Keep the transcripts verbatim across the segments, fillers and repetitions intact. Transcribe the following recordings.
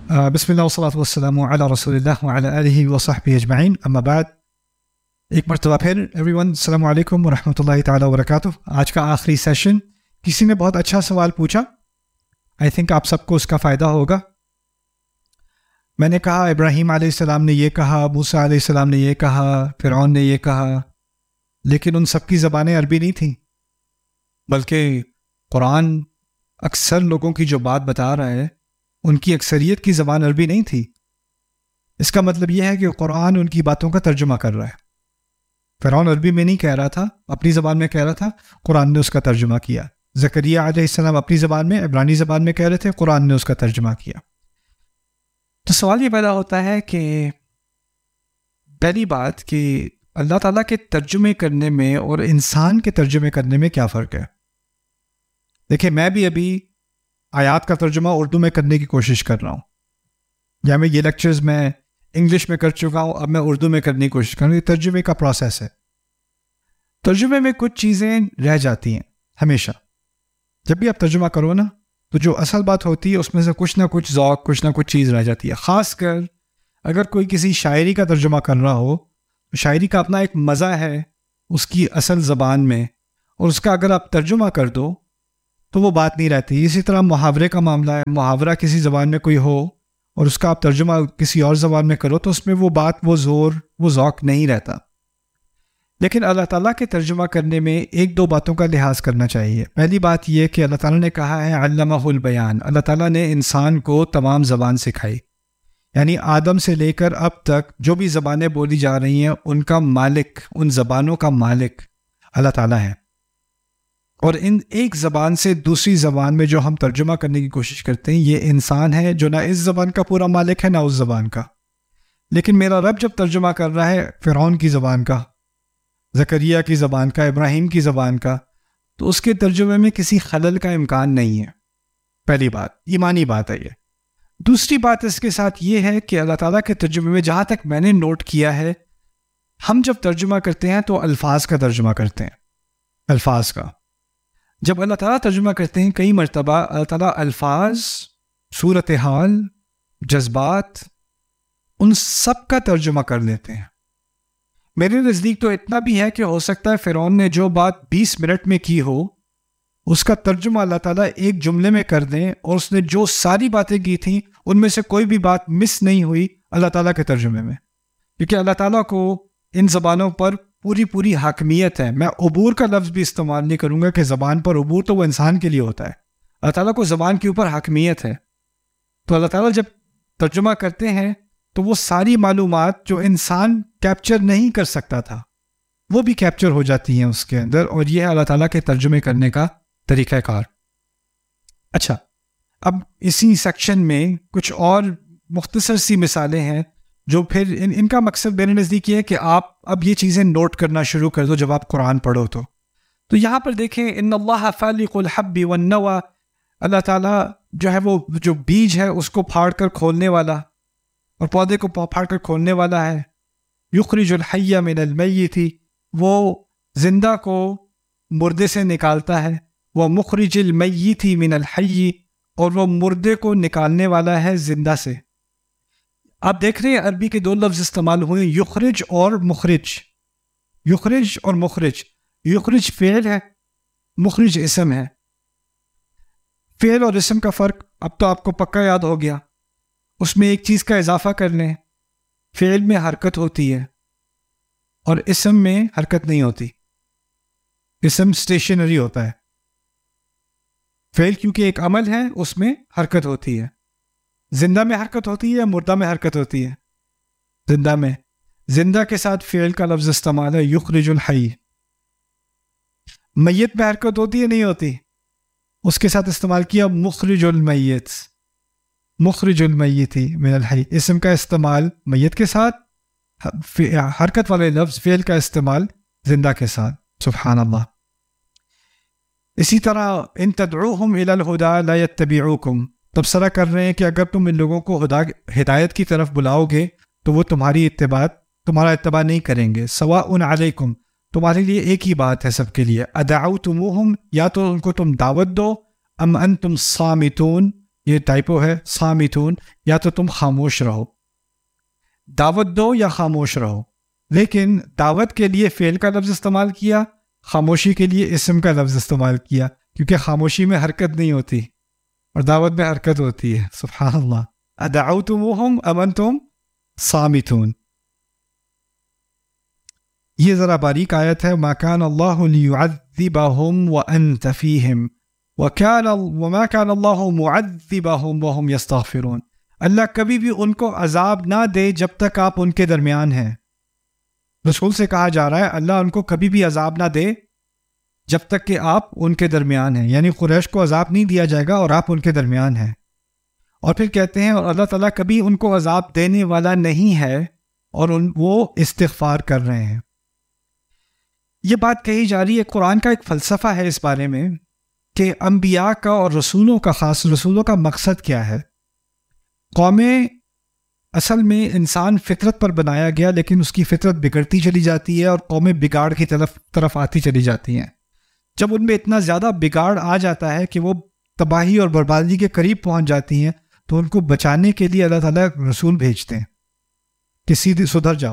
بسم اللہ والصلاۃ والسلام علی رسول اللہ وعلی آلہ وصحبہ اجمعین، اما بعد، ایک مرتبہ پھر ایوری ون السلام علیکم ورحمۃ اللہ تعالیٰ وبرکاتہ۔ آج کا آخری سیشن، کسی نے بہت اچھا سوال پوچھا، آئی تھنک آپ سب کو اس کا فائدہ ہوگا۔ میں نے کہا ابراہیم علیہ السلام نے یہ کہا، موسیٰ علیہ السلام نے یہ کہا، فرعون نے یہ کہا، لیکن ان سب کی زبانیں عربی نہیں تھیں، بلکہ قرآن اکثر لوگوں کی جو بات بتا رہا ہے ان کی اکثریت کی زبان عربی نہیں تھی۔ اس کا مطلب یہ ہے کہ قرآن ان کی باتوں کا ترجمہ کر رہا ہے۔ فرعون عربی میں نہیں کہہ رہا تھا، اپنی زبان میں کہہ رہا تھا، قرآن نے اس کا ترجمہ کیا۔ زکریہ علیہ السلام اپنی زبان میں، عبرانی زبان میں کہہ رہے تھے، قرآن نے اس کا ترجمہ کیا۔ تو سوال یہ پیدا ہوتا ہے کہ پہلی بات کہ اللہ تعالیٰ کے ترجمے کرنے میں اور انسان کے ترجمے کرنے میں کیا فرق ہے؟ دیکھیں، میں بھی ابھی آیات کا ترجمہ اردو میں کرنے کی کوشش کر رہا ہوں، یا میں یہ لیکچرز میں انگلش میں کر چکا ہوں، اب میں اردو میں کرنے کی کوشش کر رہا ہوں۔ یہ ترجمے کا پروسیس ہے۔ ترجمے میں کچھ چیزیں رہ جاتی ہیں ہمیشہ۔ جب بھی آپ ترجمہ کرو نا، تو جو اصل بات ہوتی ہے اس میں سے کچھ نہ کچھ ذوق، کچھ نہ کچھ چیز رہ جاتی ہے۔ خاص کر اگر کوئی کسی شاعری کا ترجمہ کر رہا ہو، شاعری کا اپنا ایک مزہ ہے اس کی اصل زبان میں، اور اس کا اگر آپ ترجمہ کر دو تو وہ بات نہیں رہتی۔ اسی طرح محاورے کا معاملہ ہے، محاورہ کسی زبان میں کوئی ہو اور اس کا آپ ترجمہ کسی اور زبان میں کرو تو اس میں وہ بات، وہ زور، وہ ذوق نہیں رہتا۔ لیکن اللہ تعالیٰ کے ترجمہ کرنے میں ایک دو باتوں کا لحاظ کرنا چاہیے۔ پہلی بات یہ کہ اللہ تعالیٰ نے کہا ہے علمہ البیان، اللہ تعالیٰ نے انسان کو تمام زبان سکھائی، یعنی آدم سے لے کر اب تک جو بھی زبانیں بولی جا رہی ہیں ان کا مالک، ان زبانوں کا مالک اللہ تعالیٰ ہے۔ اور ان ایک زبان سے دوسری زبان میں جو ہم ترجمہ کرنے کی کوشش کرتے ہیں، یہ انسان ہے جو نہ اس زبان کا پورا مالک ہے نہ اس زبان کا۔ لیکن میرا رب جب ترجمہ کر رہا ہے فرعون کی زبان کا، زکریا کی زبان کا، ابراہیم کی زبان کا، تو اس کے ترجمے میں کسی خلل کا امکان نہیں ہے۔ پہلی بات، ایمانی بات ہے یہ۔ دوسری بات اس کے ساتھ یہ ہے کہ اللہ تعالیٰ کے ترجمے میں جہاں تک میں نے نوٹ کیا ہے، ہم جب ترجمہ کرتے ہیں تو الفاظ کا ترجمہ کرتے ہیں، الفاظ کا۔ جب اللہ تعالیٰ ترجمہ کرتے ہیں کئی مرتبہ اللہ تعالیٰ الفاظ، صورتحال، جذبات، ان سب کا ترجمہ کر لیتے ہیں۔ میرے نزدیک تو اتنا بھی ہے کہ ہو سکتا ہے فرعون نے جو بات بیس منٹ میں کی ہو اس کا ترجمہ اللہ تعالیٰ ایک جملے میں کر دیں، اور اس نے جو ساری باتیں کی تھیں ان میں سے کوئی بھی بات مس نہیں ہوئی اللہ تعالیٰ کے ترجمے میں، کیونکہ اللہ تعالیٰ کو ان زبانوں پر پوری پوری حاکمیت ہے۔ میں عبور کا لفظ بھی استعمال نہیں کروں گا کہ زبان پر عبور تو وہ انسان کے لیے ہوتا ہے، اللہ تعالیٰ کو زبان کے اوپر حاکمیت ہے۔ تو اللہ تعالیٰ جب ترجمہ کرتے ہیں تو وہ ساری معلومات جو انسان کیپچر نہیں کر سکتا تھا وہ بھی کیپچر ہو جاتی ہیں اس کے اندر، اور یہ ہے اللہ تعالیٰ کے ترجمے کرنے کا طریقہ کار۔ اچھا، اب اسی سیکشن میں کچھ اور مختصر سی مثالیں ہیں جو پھر ان, ان کا مقصد میرے نزدیک یہ ہے کہ آپ اب یہ چیزیں نوٹ کرنا شروع کر دو جب آپ قرآن پڑھو تو تو یہاں پر دیکھیں، ان اللہ فالق الحب والنوى، اللہ تعالیٰ جو ہے وہ جو بیج ہے اس کو پھاڑ کر کھولنے والا، اور پودے کو پھاڑ کر کھولنے والا ہے۔ یخرج الحی من المیت، وہ زندہ کو مردے سے نکالتا ہے۔ وہ مخرج المیت من الحی، اور وہ مردے کو نکالنے والا ہے زندہ سے۔ آپ دیکھ رہے ہیں عربی کے دو لفظ استعمال ہوئے، یخرج اور مخرج، یخرج اور مخرج۔ یخرج فعل ہے، مخرج اسم ہے۔ فعل اور اسم کا فرق اب تو آپ کو پکا یاد ہو گیا۔ اس میں ایک چیز کا اضافہ کر لیں، فعل میں حرکت ہوتی ہے اور اسم میں حرکت نہیں ہوتی، اسم اسٹیشنری ہوتا ہے۔ فعل کیونکہ ایک عمل ہے اس میں حرکت ہوتی ہے۔ زندہ میں حرکت ہوتی ہے، مردہ میں حرکت ہوتی ہے؟ زندہ میں۔ زندہ کے ساتھ فعل کا لفظ استعمال ہے یخرج الحی۔ میت میں حرکت ہوتی ہے نہیں ہوتی؟ اس کے ساتھ استعمال کیا مخرج المیت، مخرج المیت من الحی۔ اسم کا استعمال میت کے ساتھ، حرکت والے لفظ فعل کا استعمال زندہ کے ساتھ۔ سبحان اللہ۔ اسی طرح ان تدعوہم الی الہدی لا یتبعوکم، تبصرہ کر رہے ہیں کہ اگر تم ان لوگوں کو ہدا ہدایت کی طرف بلاؤ گے تو وہ تمہاری اتباع تمہارا اتباع نہیں کریں گے۔ سواء علیکم، تمہارے لیے ایک ہی بات ہے سب کے لیے، ادعوتموہم، یا تو ان کو تم دعوت دو، ام انتم صامتون، یہ ٹائپو ہے، صامتون، یا تو تم خاموش رہو، دعوت دو یا خاموش رہو، لیکن دعوت کے لیے فعل کا لفظ استعمال کیا، خاموشی کے لیے اسم کا لفظ استعمال کیا، کیونکہ خاموشی میں حرکت نہیں ہوتی اور دعوت میں حرکت ہوتی ہے. سبحان اللہ. ادعوتموہم ام انتم صامتون. یہ ذرا باریک آیت ہے. ما کان اللہ لیعذبہم وانت فیہم وکان وما کان اللہ معذبہم وہم یستغفرون. اللہ کبھی بھی ان کو عذاب نہ دے جب تک آپ ان کے درمیان ہیں. رسول سے کہا جا رہا ہے اللہ ان کو کبھی بھی عذاب نہ دے جب تک کہ آپ ان کے درمیان ہیں، یعنی قریش کو عذاب نہیں دیا جائے گا اور آپ ان کے درمیان ہیں. اور پھر کہتے ہیں اور اللہ تعالیٰ کبھی ان کو عذاب دینے والا نہیں ہے اور ان وہ استغفار کر رہے ہیں. یہ بات کہی جا رہی ہے. قرآن کا ایک فلسفہ ہے اس بارے میں کہ انبیاء کا اور رسولوں کا، خاص رسولوں کا مقصد کیا ہے. قومیں اصل میں انسان فطرت پر بنایا گیا، لیکن اس کی فطرت بگڑتی چلی جاتی ہے اور قومیں بگاڑ کی طرف طرف آتی چلی جاتی ہیں. جب ان میں اتنا زیادہ بگاڑ آ جاتا ہے کہ وہ تباہی اور بربادی کے قریب پہنچ جاتی ہیں تو ان کو بچانے کے لیے اللہ تعالیٰ رسول بھیجتے ہیں کہ سیدھی سدھر جاؤ.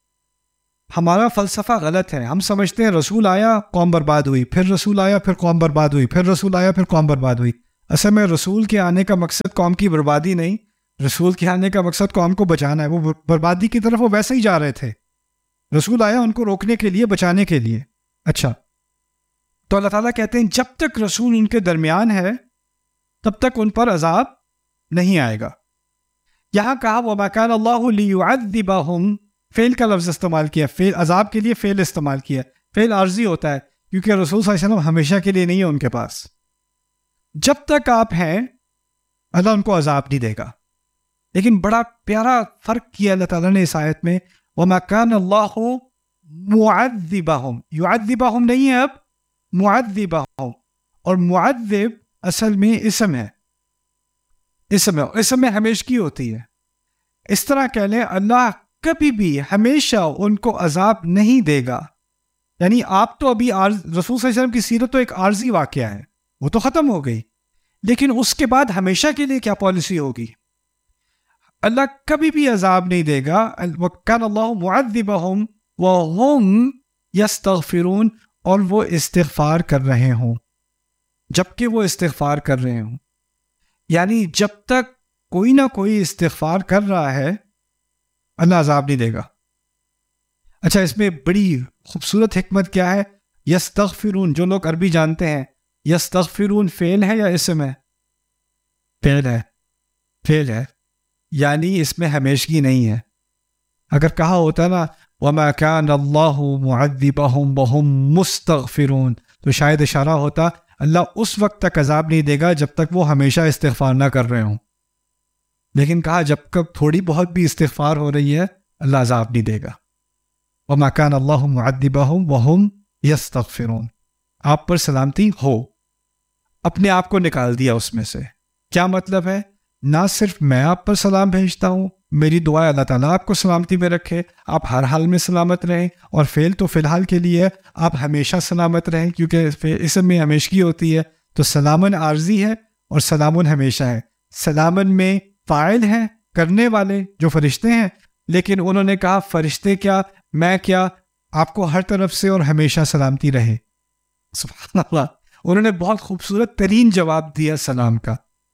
ہمارا فلسفہ غلط ہے. ہم سمجھتے ہیں رسول آیا قوم برباد ہوئی، پھر رسول آیا پھر قوم برباد ہوئی، پھر رسول آیا پھر قوم برباد ہوئی. اصل میں رسول کے آنے کا مقصد قوم کی بربادی نہیں، رسول کے آنے کا مقصد قوم کو بچانا ہے. وہ بربادی کی طرف وہ ویسے ہی جا رہے تھے. رسول آیا ان کو روکنے کے لیے، بچانے کے لیے. اچھا، تو اللہ تعالیٰ کہتے ہیں جب تک رسول ان کے درمیان ہے تب تک ان پر عذاب نہیں آئے گا. یہاں کہا وَمَا كَانَ اللَّهُ لِيُعَذِّبَهُمْ، فعل کا لفظ استعمال کیا، فعل عذاب کے لیے فعل استعمال کیا. فعل عارضی ہوتا ہے کیونکہ رسول صلی اللہ علیہ وسلم ہمیشہ کے لیے نہیں ہے ان کے پاس. جب تک آپ ہیں اللہ ان کو عذاب نہیں دے گا. لیکن بڑا پیارا فرق کیا اللہ تعالیٰ نے اس آیت میں. وَمَا كَانَ اللَّهُ مُعَذِّبَهُمْ، يُعَذِّبَهُمْ نہیں ہے اب، معذبہم. اور معذب اصل میں اسم ہے، اسم ہے، اسم میں ہمیشگی ہوتی ہے. اس طرح کہہ لیں اللہ کبھی بھی ہمیشہ ان کو عذاب نہیں دے گا. یعنی آپ تو ابھی عارض، رسول صلی اللہ علیہ وسلم کی سیرت تو ایک عارضی واقعہ ہے، وہ تو ختم ہو گئی، لیکن اس کے بعد ہمیشہ کے لیے کیا پالیسی ہوگی؟ اللہ کبھی بھی عذاب نہیں دے گا. وَكَانَ اللَّهُ مُعَذِّبَهُمْ وَهُمْ يَسْتَغْفِرُونَ، اور وہ استغفار کر رہے ہوں، جبکہ وہ استغفار کر رہے ہوں. یعنی جب تک کوئی نہ کوئی استغفار کر رہا ہے اللہ عذاب نہیں دے گا. اچھا، اس میں بڑی خوبصورت حکمت کیا ہے؟ یستغفرون، جو لوگ عربی جانتے ہیں، یستغفرون فعل ہے یا اسم ہے؟ فعل ہے، فعل ہے، یعنی اس میں ہمیشگی نہیں ہے. اگر کہا ہوتا نا وَمَا كَانَ اللَّهُ مُعَذِّبَهُمْ وَهُمْ مُسْتَغْفِرُونَ، تو شاید اشارہ ہوتا اللہ اس وقت تک عذاب نہیں دے گا جب تک وہ ہمیشہ استغفار نہ کر رہے ہوں. لیکن کہا جب تک تھوڑی بہت بھی استغفار ہو رہی ہے اللہ عذاب نہیں دے گا. وَمَا كَانَ اللَّهُ مُعَذِّبَهُمْ وَهُمْ يَسْتَغْفِرُونَ. آپ پر سلامتی ہو، اپنے آپ کو نکال دیا اس میں سے. کیا مطلب ہے؟ نہ صرف میں آپ پر سلام بھیجتا ہوں، میری دعا اللہ تعالیٰ آپ کو سلامتی میں رکھے، آپ ہر حال میں سلامت رہیں. اور فعل تو فی الحال کے لیے آپ ہمیشہ سلامت رہیں، کیونکہ اسم میں ہمیشگی ہوتی ہے. تو سلامن عارضی ہے اور سلامن ہمیشہ ہے. سلامن میں فاعل ہیں، کرنے والے جو فرشتے ہیں، لیکن انہوں نے کہا فرشتے کیا، میں کیا، آپ کو ہر طرف سے اور ہمیشہ سلامتی رہے. سبحان اللہ، انہوں نے بہت خوبصورت ترین جواب دیا سلام کا.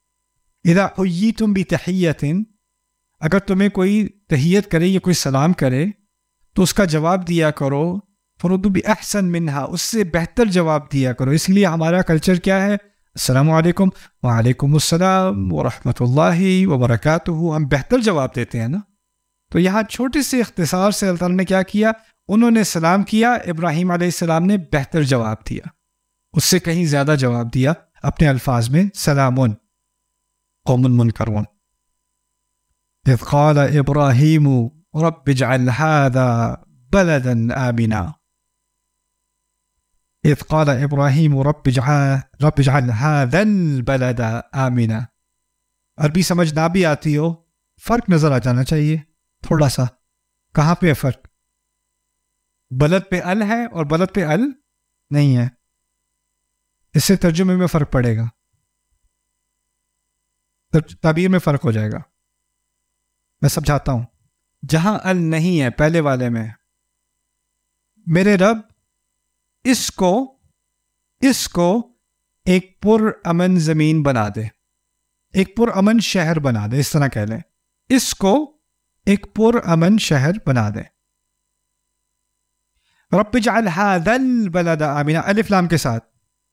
اذا حییتم بتحیۃ، اگر تمہیں کوئی تحیت کرے یا کوئی سلام کرے تو اس کا جواب دیا کرو فردوا باحسن منہا، اس سے بہتر جواب دیا کرو. اس لیے ہمارا کلچر کیا ہے؟ السلام علیکم، وعلیکم السلام ورحمۃ اللہ وبرکاتہ. ہم بہتر جواب دیتے ہیں نا. تو یہاں چھوٹے سے اختصار سے اللہ تعالیٰ نے کیا کیا؟ انہوں نے سلام کیا، ابراہیم علیہ السلام نے بہتر جواب دیا، اس سے کہیں زیادہ جواب دیا اپنے الفاظ میں. سلامون قوم منکرون. اذ قال ابراہیم رب اجعل هذا بلدا آمنا. اذ قال ابراہیم رب اجعل رب اجعل هذا البلد آمنا. عربی سمجھ نہ بھی آتی ہو، فرق نظر آ جانا چاہیے تھوڑا سا. کہاں پہ فرق؟ بلد پہ ال ہے اور بلد پہ ال نہیں ہے. اس سے ترجمے میں فرق پڑے گا. تعبیر میں فرق ہو جائے گا. میں سمجھاتا ہوں. جہاں ال نہیں ہے پہلے والے میں، میرے رب اس کو اس کو ایک پر امن زمین بنا دے، ایک پر امن شہر بنا دے، اس طرح کہہ لیں، اس کو ایک پر امن شہر بنا دے. رب اجعل هذا البلد آمنا، الف لام کے ساتھ،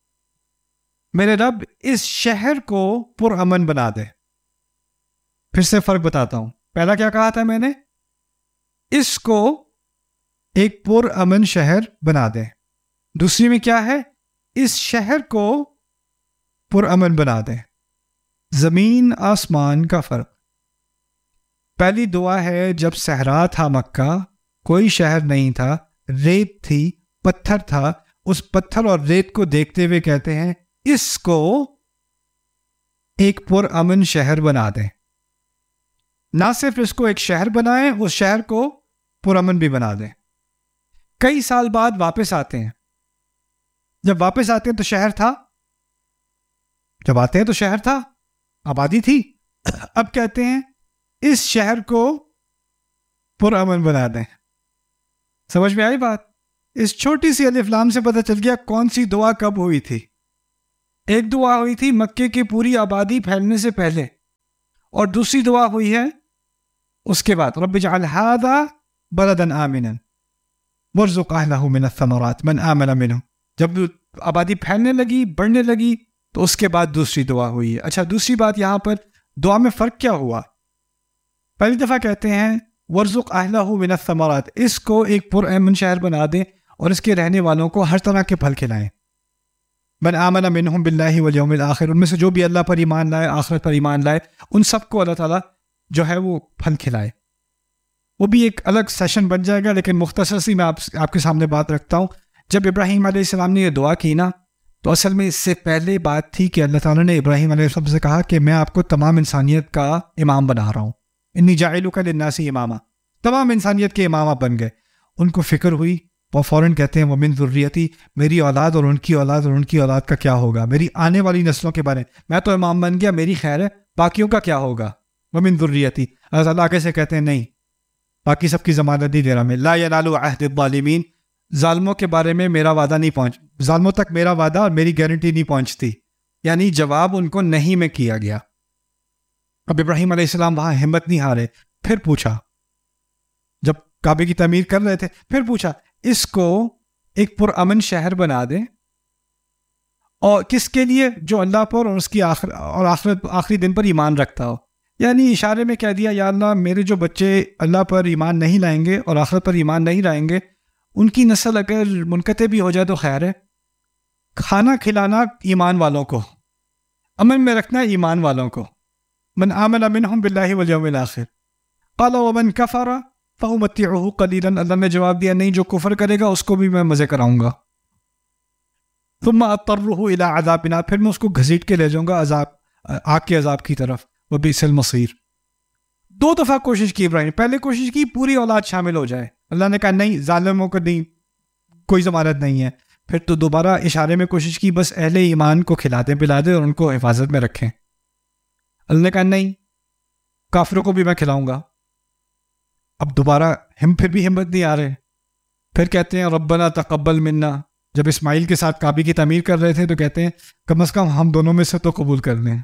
میرے رب اس شہر کو پر امن بنا دے. پھر سے فرق بتاتا ہوں. پہلا کیا کہا تھا میں نے؟ اس کو ایک پر امن شہر بنا دے. دوسری میں کیا ہے؟ اس شہر کو پر امن بنا دے. زمین آسمان کا فرق. پہلی دعا ہے جب صحرا تھا مکہ، کوئی شہر نہیں تھا، ریت تھی، پتھر تھا. اس پتھر اور ریت کو دیکھتے ہوئے کہتے ہیں اس کو ایک پر امن شہر بنا دیں. نہ صرف اس کو ایک شہر بنائیں، اس شہر کو پر امن بھی بنا دیں. کئی سال بعد واپس آتے ہیں. جب واپس آتے ہیں تو شہر تھا، جب آتے ہیں تو شہر تھا، آبادی تھی. اب کہتے ہیں اس شہر کو پر امن بنا دیں. سمجھ میں آئی بات؟ اس چھوٹی سی الف لام سے پتہ چل گیا کون سی دعا کب ہوئی تھی. ایک دعا ہوئی تھی مکے کی پوری آبادی پھیلنے سے پہلے، اور دوسری دعا ہوئی ہے اس کے بعد. رب اجعل هذا بلدا آمنا وارزق اهله من الثمرات من آمن منهم. جب آبادی پھیلنے لگی، بڑھنے لگی، تو اس کے بعد دوسری دعا ہوئی ہے. اچھا، دوسری بات یہاں پر دعا میں فرق کیا ہوا؟ پہلی دفعہ کہتے ہیں وارزق اهله من الثمرات، اس کو ایک پر امن شہر بنا دیں اور اس کے رہنے والوں کو ہر طرح کے پھل کھلائیں. من آمن منہم باللہ والیوم الآخر، ان میں سے جو بھی اللہ پر ایمان لائے، آخرت پر ایمان لائے، ان سب کو اللہ تعالیٰ جو ہے وہ پھل کھلائے. وہ بھی ایک الگ سیشن بن جائے گا، لیکن مختصر سی میں آپ آپ کے سامنے بات رکھتا ہوں. جب ابراہیم علیہ السلام نے یہ دعا کی نا، تو اصل میں اس سے پہلے بات تھی کہ اللہ تعالیٰ نے ابراہیم علیہ السلام سے کہا کہ میں آپ کو تمام انسانیت کا امام بنا رہا ہوں. انی جاعلک للناس اماما، تمام انسانیت کے امام بن گئے. ان کو فکر ہوئی، وہ فوراً کہتے ہیں ومن ذریتی، میری اولاد اور ان کی اولاد اور ان کی اولاد کا کیا ہوگا، میری آنے والی نسلوں کے بارے میں تو امام بن گیا، میری خیر ہے، باقیوں کا کیا ہوگا. ومن ذریتی، اللہ تعالیٰ آگے سے کہتے ہیں نہیں، باقی سب کی ضمانت نہیں دے رہا میں. لا ینال عہد الظالمین، ظالموں کے بارے میں میرا وعدہ نہیں پہنچ، ظالموں تک میرا وعدہ اور میری گارنٹی نہیں پہنچتی. یعنی جواب ان کو نہیں میں کیا گیا. اب ابراہیم علیہ السلام وہاں ہمت نہیں ہارے، پھر پوچھا، جب کعبے کی تعمیر کر رہے تھے، پھر پوچھا اس کو ایک پر امن شہر بنا دیں. اور کس کے لیے؟ جو اللہ پر اور اس کی آخر اور آخرت آخری دن پر ایمان رکھتا ہو. یعنی اشارے میں کہہ دیا یا اللہ میرے جو بچے اللہ پر ایمان نہیں لائیں گے اور آخرت پر ایمان نہیں لائیں گے، ان کی نسل اگر منقطع بھی ہو جائے تو خیر ہے. کھانا کھلانا ایمان والوں کو، امن میں رکھنا ایمان والوں کو. من آمن منہم باللہ والیوم الآخر قال ومن کفر فأمتعه قلیلا، اللہ نے جواب دیا نہیں، جو کفر کرے گا اس کو بھی میں مزے کراؤں گا. ثم اضطرہ الی عذاب النار، پھر میں اس کو گھسیٹ کے لے جاؤں گا عذاب، آگ کے عذاب کی طرف. وبئس المصیر. دو دفعہ کوشش کی ابراہیم. پہلے کوشش کی پوری اولاد شامل ہو جائے، اللہ نے کہا نہیں، ظالموں کو نہیں، کوئی ضمانت نہیں ہے. پھر تو دوبارہ اشارے میں کوشش کی بس اہل ایمان کو کھلا دیں پلا دیں اور ان کو حفاظت میں رکھیں. اللہ نے کہا نہیں، کافروں کو بھی میں کھلاؤں گا. اب دوبارہ ہم پھر بھی ہمت نہیں آ رہے. پھر کہتے ہیں ربنا تقبل منا. جب اسماعیل کے ساتھ کعبے کی تعمیر کر رہے تھے تو کہتے ہیں کم از کم ہم دونوں میں سے تو قبول کر لیں.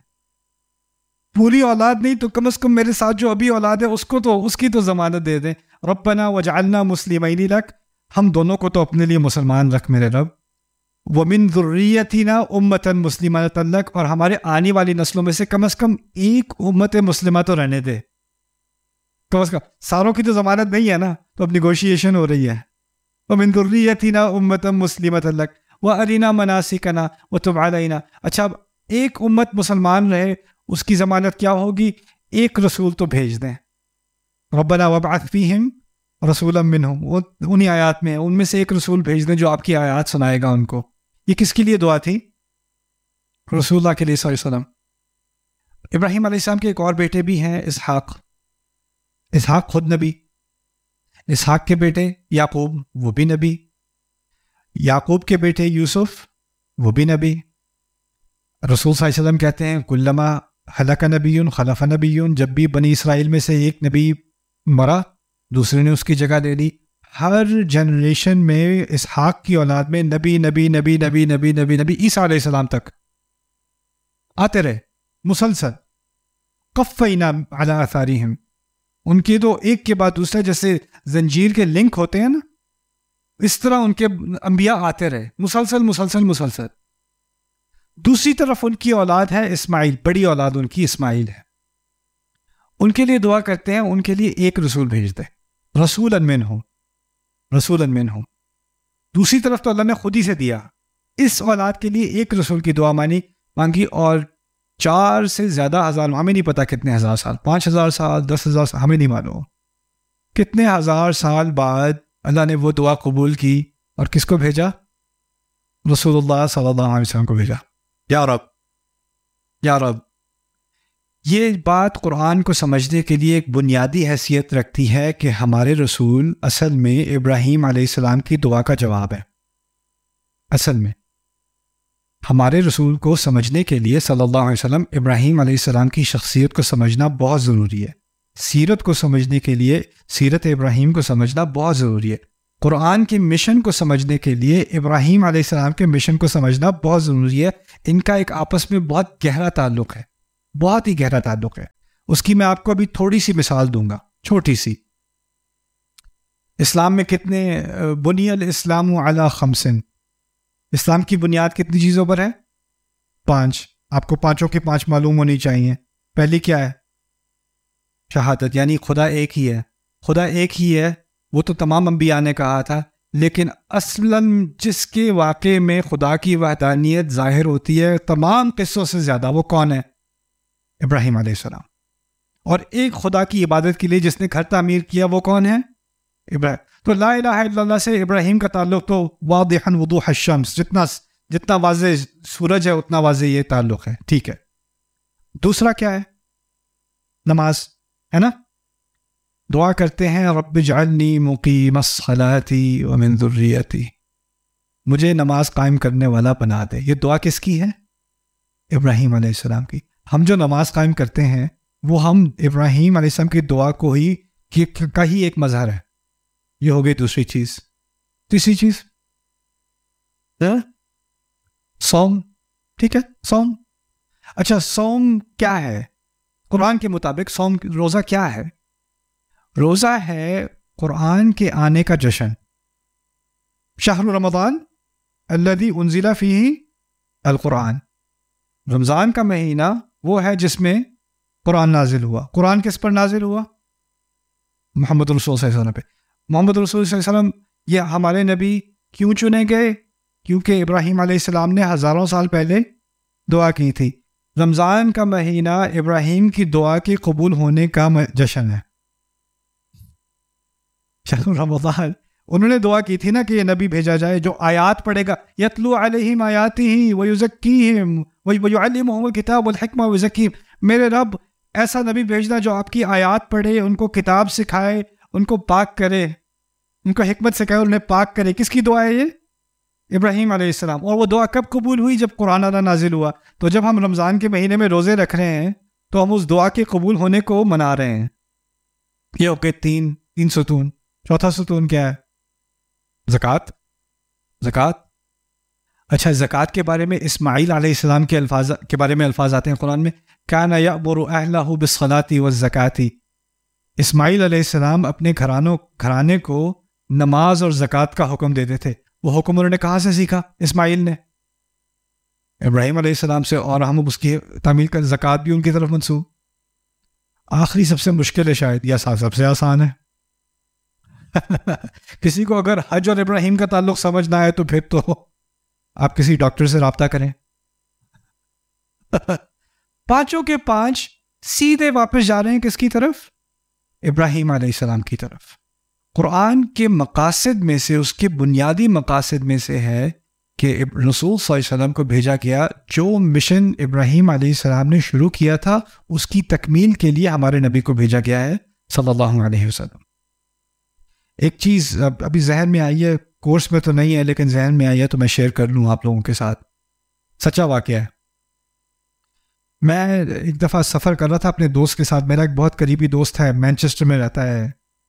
پوری اولاد نہیں تو کم از کم میرے ساتھ جو ابھی اولاد ہے اس کو تو اس کی تو ضمانت دے دیں. ربنا وجعلنا مسلمین لک، ہم دونوں کو تو اپنے لیے مسلمان رکھ میرے رب. ومن ذریتنا امتا مسلمۃ لک، اور ہمارے آنے والی نسلوں میں سے کم از کم ایک امت مسلمہ تو رہنے دے. کم از کم ساروں کی تو ضمانت نہیں ہے نا، تو اب نیگوشیشن ہو رہی ہے. ومن ذریتنا امتا مسلمۃ لک وارنا مناسکنا وتب علینا. اچھا اب ایک امت مسلمان رہے، اس کی ضمانت کیا ہوگی؟ ایک رسول تو بھیج دیں. ربنا وابعث فیہم رسولا منہم، وہ انہی آیات میں ان میں سے ایک رسول بھیج دیں جو آپ کی آیات سنائے گا ان کو. یہ کس کے لیے دعا تھی؟ رسول اللہ کے لیے صلی اللہ علیہ وسلم. ابراہیم علیہ السلام کے ایک اور بیٹے بھی ہیں، اسحاق. اسحاق خود نبی. اسحاق کے بیٹے یعقوب، وہ بھی نبی. یعقوب کے بیٹے یوسف، وہ بھی نبی. رسول صلی اللہ علیہ وسلم کہتے ہیں کلما ہلاک نبی خلف نبی، جب بھی بنی اسرائیل میں سے ایک نبی مرا دوسرے نے اس کی جگہ لے لی. ہر جنریشن میں اسحاق کی اولاد میں نبی نبی نبی نبی نبی نبی نبی عیسیٰ علیہ السلام تک آتے رہے مسلسل. قفینا علی آثارہم، ان کے تو ایک کے بعد دوسرا جیسے زنجیر کے لنک ہوتے ہیں نا، اس طرح ان کے انبیاء آتے رہے مسلسل مسلسل مسلسل. دوسری طرف ان کی اولاد ہے اسماعیل، بڑی اولاد ان کی اسماعیل ہے. ان کے لیے دعا کرتے ہیں، ان کے لیے ایک رسول بھیجتے رسولا منہم، رسولا منہم. دوسری طرف تو اللہ نے خود ہی سے دیا. اس اولاد کے لیے ایک رسول کی دعا مانی مانگی، اور چار سے زیادہ ہزار، ہمیں نہیں پتا کتنے ہزار سال، پانچ ہزار سال، دس ہزار سال، ہمیں نہیں معلوم کتنے ہزار سال بعد اللہ نے وہ دعا قبول کی اور کس کو بھیجا؟ رسول اللہ صلی اللہ علیہ وسلم کو بھیجا. یا رب یا رب. یہ بات قرآن کو سمجھنے کے لیے ایک بنیادی حیثیت رکھتی ہے کہ ہمارے رسول اصل میں ابراہیم علیہ السلام کی دعا کا جواب ہے. اصل میں ہمارے رسول کو سمجھنے کے لیے صلی اللہ علیہ وسلم ابراہیم علیہ السلام کی شخصیت کو سمجھنا بہت ضروری ہے. سیرت کو سمجھنے کے لیے سیرت ابراہیم کو سمجھنا بہت ضروری ہے. قرآن کے مشن کو سمجھنے کے لیے ابراہیم علیہ السلام کے مشن کو سمجھنا بہت ضروری ہے. ان کا ایک آپس میں بہت گہرا تعلق ہے، بہت ہی گہرا تعلق ہے. اس کی میں آپ کو ابھی تھوڑی سی مثال دوں گا، چھوٹی سی. اسلام میں کتنے بنی الاسلام علی خمسن، اسلام کی بنیاد کتنی چیزوں پر ہے؟ پانچ. آپ کو پانچوں کی پانچ معلوم ہونی چاہیے. پہلی کیا ہے؟ شہادت، یعنی خدا ایک ہی ہے. خدا ایک ہی ہے وہ تو تمام انبیاء نے کہا تھا، لیکن اصلاً جس کے واقعے میں خدا کی وحدانیت ظاہر ہوتی ہے تمام قصوں سے زیادہ، وہ کون ہے؟ ابراہیم علیہ السلام. اور ایک خدا کی عبادت کے لیے جس نے گھر تعمیر کیا وہ کون ہے؟ ابراہیم. تو لا الہ الا اللہ سے ابراہیم کا تعلق تو واضحاً وضوح الشمس، جتنا جتنا واضح سورج ہے اتنا واضح یہ تعلق ہے. ٹھیک ہے. دوسرا کیا ہے؟ نماز ہے نا. دعا کرتے ہیں رب اجعلنی مقیم الصلاۃ ومن ذریتی، مجھے نماز قائم کرنے والا بنا دے. یہ دعا کس کی ہے؟ ابراہیم علیہ السلام کی. ہم جو نماز قائم کرتے ہیں وہ ہم ابراہیم علیہ السلام کی دعا کو ہی کا ہی ایک مظہر ہے. یہ ہو گئی دوسری چیز. تیسری چیز صوم. ٹھیک ہے، صوم. اچھا صوم کیا ہے؟ قرآن کے مطابق صوم روزہ کیا ہے؟ روزہ ہے قرآن کے آنے کا جشن. شہر رمضان الذی انزل فیہ القرآن، رمضان کا مہینہ وہ ہے جس میں قرآن نازل ہوا. قرآن کس پر نازل ہوا؟ محمد رسول صلی اللہ علیہ وسلم پہ. محمد رسول صلی اللہ علیہ وسلم یہ ہمارے نبی کیوں چنے گئے؟ کیونکہ ابراہیم علیہ السلام نے ہزاروں سال پہلے دعا کی تھی. رمضان کا مہینہ ابراہیم کی دعا کے قبول ہونے کا جشن ہے. شہر رمضان، انہوں نے دعا کی تھی نا کہ یہ نبی بھیجا جائے جو آیات پڑھے گا، یتلو علیہم آیاتہ ویزکیہم ویعلمہم الکتاب والحکمہ ویزکیہم. میرے رب ایسا نبی بھیجنا جو آپ کی آیات پڑھے، ان کو کتاب سکھائے، ان کو پاک کرے، ان کو حکمت سکھائے، انہیں پاک کرے. کس کی دعا ہے یہ؟ ابراہیم علیہ السلام. اور وہ دعا کب قبول ہوئی؟ جب قرآن اللہ نازل ہوا. تو جب ہم رمضان کے مہینے میں روزے رکھ رہے ہیں تو ہم اس دعا کے قبول ہونے کو منا رہے ہیں. یہ ہو کے تین تین ستون. چوتھا ستون کیا ہے؟ زکوٰۃ. زکوٰۃ. اچھا زکوٰۃ کے بارے میں اسماعیل علیہ السلام کے الفاظ کے بارے میں الفاظ آتے ہیں قرآن میں، کان یأمر اہلہ بالصلاۃ والزکاۃ. اسماعیل علیہ السلام اپنے گھرانوں گھرانے کو نماز اور زکوٰۃ کا حکم دیتے تھے. وہ حکم انہوں نے کہاں سے سیکھا؟ اسماعیل نے ابراہیم علیہ السلام سے، اور ہم اس کی تعمیل کا زکوٰۃ بھی ان کی طرف منسوب. آخری سب سے مشکل ہے شاید، یا سب سے آسان ہے. کسی کو اگر حج اور ابراہیم کا تعلق سمجھنا ہے تو پھر تو آپ کسی ڈاکٹر سے رابطہ کریں. پانچوں کے پانچ سیدھے واپس جا رہے ہیں کس کی طرف؟ ابراہیم علیہ السلام کی طرف. قرآن کے مقاصد میں سے، اس کے بنیادی مقاصد میں سے ہے کہ رسول صلی اللہ علیہ وسلم کو بھیجا گیا. جو مشن ابراہیم علیہ السلام نے شروع کیا تھا اس کی تکمیل کے لیے ہمارے نبی کو بھیجا گیا ہے صلی اللہ علیہ وسلم. ایک چیز ابھی ذہن میں آئی ہے، کورس میں تو نہیں ہے لیکن ذہن میں آئی ہے تو میں شیئر کر لوں آپ لوگوں کے ساتھ. سچا واقعہ ہے. میں ایک دفعہ سفر کر رہا تھا اپنے دوست کے ساتھ. میرا ایک بہت قریبی دوست ہے, مینچسٹر میں رہتا ہے,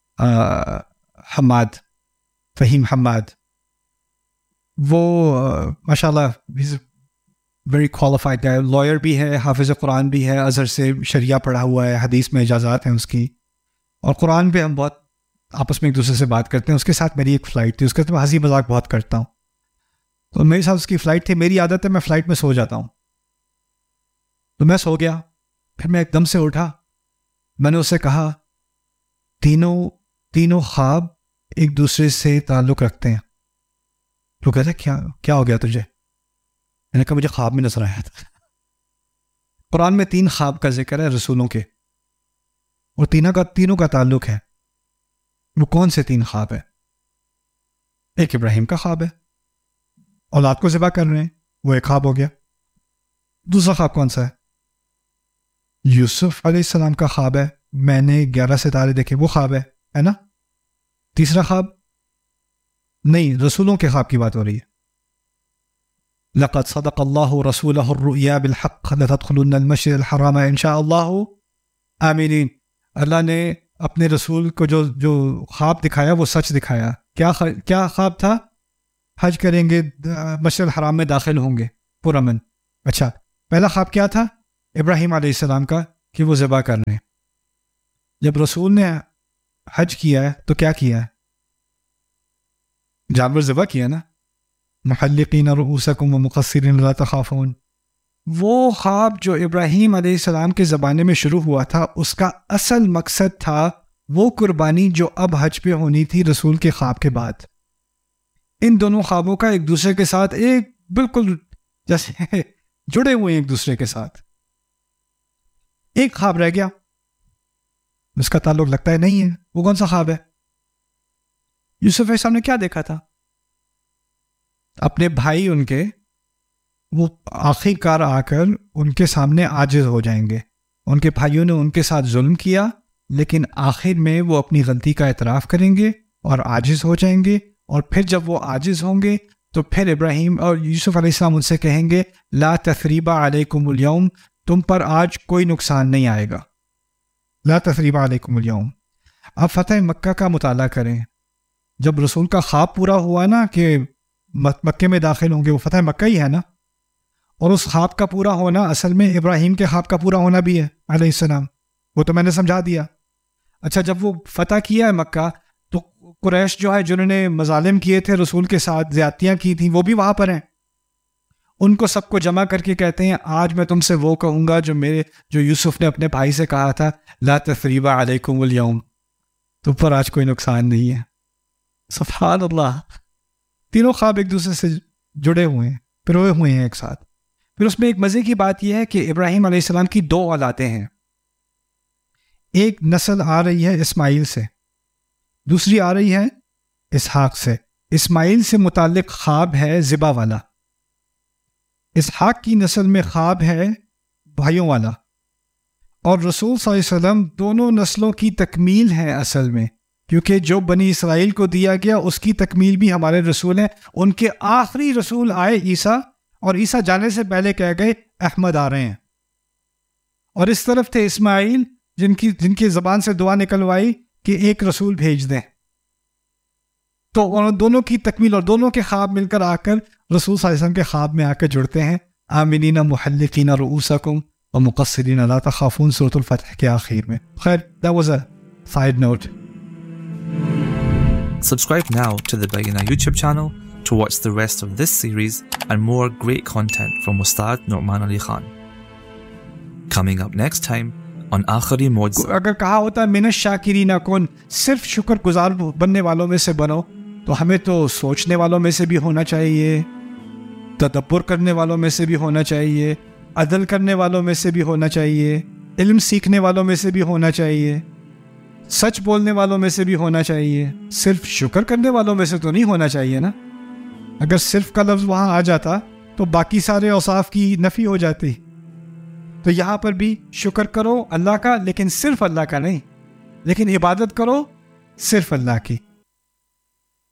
حماد, فہیم حماد. وہ ماشاء اللہ ویری کوالیفائڈ ہے, لائر بھی ہے, حافظ قرآن بھی ہے, ازہر سے شریعہ پڑھا ہوا ہے, حدیث میں اجازات ہیں اس کی, اور قرآن پہ ہم بہت آپس میں ایک دوسرے سے بات کرتے ہیں. اس کے ساتھ میری ایک فلائٹ تھی, اس کے ساتھ میں ہنسی مذاق بہت کرتا ہوں. تو میرے ساتھ اس کی فلائٹ تھی. میری عادت ہے میں فلائٹ میں سو جاتا ہوں, تو میں سو گیا. پھر میں ایک دم سے اٹھا, میں نے اسے کہا تینوں تینوں خواب ایک دوسرے سے تعلق رکھتے ہیں. تو کہتا ہے کیا کیا ہو گیا تجھے؟ میں نے کہا مجھے خواب میں نظر آیا تھا. قرآن میں تین خواب کا ذکر ہے رسولوں کے, اور تینوں کا تینوں کا تعلق ہے. وہ کون سے تین خواب ہے؟ ایک ابراہیم کا خواب ہے, اولاد کو ذبح کر رہے ہیں, وہ ایک خواب ہو گیا. دوسرا خواب کون سا ہے؟ یوسف علیہ السلام کا خواب ہے, میں نے گیارہ ستارے دیکھے, وہ خواب ہے ہے نا. تیسرا خواب نہیں, رسولوں کے خواب کی بات ہو رہی ہے. لقد صدق اللہ رسولہ الرؤیا بالحق لتدخلن المسجد الحرام ان شاء اللہ آمینین. اللہ نے اپنے رسول کو جو جو خواب دکھایا وہ سچ دکھایا. کیا کیا خواب تھا؟ حج کریں گے, مسجد الحرام میں داخل ہوں گے پرامن. اچھا, پہلا خواب کیا تھا؟ ابراہیم علیہ السلام کا, کہ وہ ذبح کر رہے ہیں. جب رسول نے حج کیا ہے تو کیا کیا ہے؟ جانور ذبح کیا نا. محلقین رؤوسکم ومقصرین لا تخافون. وہ خواب جو ابراہیم علیہ السلام کے زمانے میں شروع ہوا تھا, اس کا اصل مقصد تھا وہ قربانی جو اب حج پہ ہونی تھی رسول کے خواب کے بعد. ان دونوں خوابوں کا ایک دوسرے کے ساتھ ایک بالکل جیسے جڑے ہوئے ہیں ایک دوسرے کے ساتھ. ایک خواب رہ گیا, اس کا تعلق لگتا ہے نہیں ہے. وہ کون سا خواب ہے؟ یوسف علیہ السلام نے کیا دیکھا تھا؟ اپنے بھائی ان کے وہ آخری کار آ کر ان کے سامنے عاجز ہو جائیں گے. ان کے بھائیوں نے ان کے ساتھ ظلم کیا, لیکن آخر میں وہ اپنی غلطی کا اعتراف کریں گے اور عاجز ہو جائیں گے. اور پھر جب وہ عاجز ہوں گے تو پھر ابراہیم اور یوسف علیہ السلام ان سے کہیں گے لا تثریب علیکم اليوم, تم پر آج کوئی نقصان نہیں آئے گا. لا تثریب علیکم اليوم. اب فتح مکہ کا مطالعہ کریں. جب رسول کا خواب پورا ہوا نا کہ مکے میں داخل ہوں گے, وہ فتح مکہ ہی ہے نا, اور اس خواب کا پورا ہونا اصل میں ابراہیم کے خواب کا پورا ہونا بھی ہے علیہ السلام. وہ تو میں نے سمجھا دیا. اچھا, جب وہ فتح کیا ہے مکہ تو قریش جو ہے جنہوں نے مظالم کیے تھے رسول کے ساتھ, زیادتیاں کی تھیں, وہ بھی وہاں پر ہیں. ان کو سب کو جمع کر کے کہتے ہیں آج میں تم سے وہ کہوں گا جو میرے جو یوسف نے اپنے بھائی سے کہا تھا لا تثریب علیکم اليوم, تم پر آج کوئی نقصان نہیں ہے. سبحان اللہ. تینوں خواب ایک دوسرے سے جڑے ہوئے ہیں, پروئے ہوئے ہیں ایک ساتھ. پھر اس میں ایک مزے کی بات یہ ہے کہ ابراہیم علیہ السلام کی دو اولادیں ہیں. ایک نسل آ رہی ہے اسماعیل سے, دوسری آ رہی ہے اسحاق سے. اسماعیل سے متعلق خواب ہے ذبح والا, اسحاق کی نسل میں خواب ہے بھائیوں والا, اور رسول صلی اللہ علیہ وسلم دونوں نسلوں کی تکمیل ہے اصل میں, کیونکہ جو بنی اسرائیل کو دیا گیا اس کی تکمیل بھی ہمارے رسول ہیں. ان کے آخری رسول آئے عیسیٰ, اور عیسیٰ جانے سے پہلے کہہ گئے احمد آ رہے ہیں. اور اس طرف تھے اسماعیل جن کی جن کی زبان سے دعا نکلوائی کہ ایک رسول بھیج دیں. تو دونوں کی تکمیل اور دونوں کے خواب مل کر آ کر رسول صلی اللہ علیہ وسلم کے خواب میں آ کر جڑتے ہیں. آمنین محلقین رؤوسکم ومقصرین لا تخافون, سورۃ الفتح کے آخر میں. خیر, that was a side note. Subscribe now to the Bayyinah YouTube channel to watch the rest of this series and more great content from Ustad Nu'man Ali Khan. Coming up next time on Aakhari Mods. اگر کہا ہوتا ہے من الشاکرین کن, صرف شکر گزار بننے والوں میں سے بنو, تو ہمیں تو سوچنے والوں میں سے بھی ہونا چاہیے, تدبر کرنے والوں میں سے بھی ہونا چاہیے, عدل کرنے والوں میں سے بھی ہونا چاہیے, علم سیکھنے والوں میں سے بھی ہونا چاہیے, سچ بولنے والوں میں سے بھی ہونا چاہیے. صرف شکر کرنے والوں میں سے تو نہیں ہونا چاہیے نا. اگر صرف کا لفظ وہاں آ جاتا تو باقی سارے اوصاف کی نفی ہو جاتی. تو یہاں پر بھی شکر کرو اللہ کا, لیکن صرف اللہ کا نہیں, لیکن عبادت کرو صرف اللہ کی.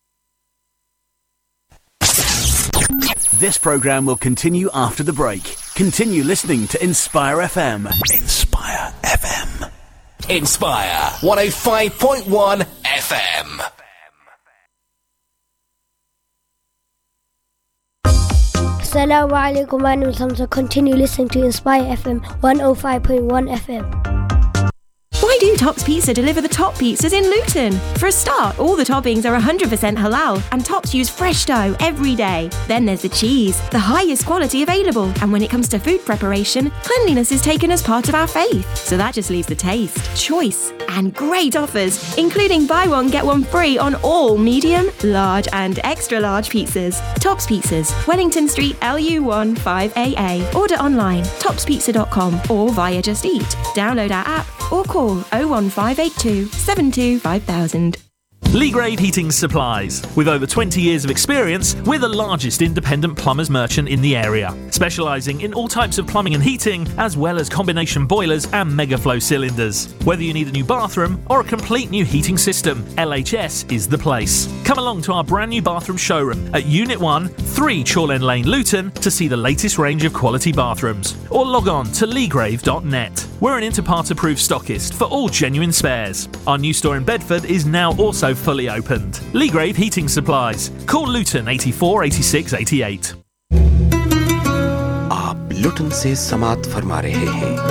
This program will continue after the break. Continue listening to Inspire F M. Inspire F M. Inspire one oh five point one F M. Assalamu alaikum and continue listening to Inspire F M one oh five point one F M. Why do Tops Pizza deliver the top pizzas in Luton? For a start, all the toppings are one hundred percent halal and Tops use fresh dough every day. Then there's the cheese, the highest quality available. And when it comes to food preparation, cleanliness is taken as part of our faith. So that just leaves the taste, choice and great offers, including buy one, get one free on all medium, large and extra large pizzas. Tops Pizzas, Wellington Street, L U one five A A. Order online, tops pizza dot com or via Just Eat. Download our app or call oh one five eight two seven two five thousand. Leagrave Heating Supplies. With over twenty years of experience, we're the largest independent plumbers merchant in the area, specialising in all types of plumbing and heating, as well as combination boilers and megaflow cylinders. Whether you need a new bathroom or a complete new heating system, L H S is the place. Come along to our brand new bathroom showroom at Unit one, three Chorlend Lane, Luton, to see the latest range of quality bathrooms, or log on to leagrave dot net. We're an Interpart approved stockist for all genuine spares. Our new store in Bedford is now also fully opened. Leagrave Heating Supplies. Call Luton eighty-four eighty-six eighty-eight. आप लुटन से समात फरमा रहे हैं